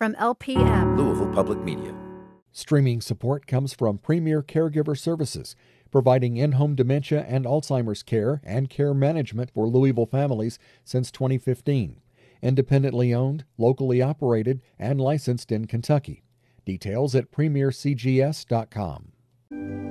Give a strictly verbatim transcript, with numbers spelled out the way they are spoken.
from L P M. Louisville Public Media. Streaming support comes from Premier Caregiver Services, providing in-home dementia and Alzheimer's care and care management for Louisville families since twenty fifteen. Independently owned, locally operated, and licensed in Kentucky. Details at premier c g s dot com.